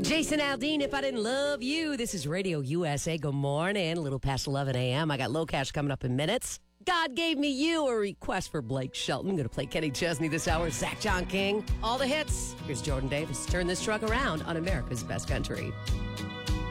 Jason Aldean, If I Didn't Love You. This is Radio USA. Good morning. A little past 11 a.m. I got Low Cash coming up in minutes. God Gave Me You, a request for Blake Shelton. Going to play Kenny Chesney this hour. Zach John King. All the hits. Here's Jordan Davis. Turn this truck around on America's Best Country.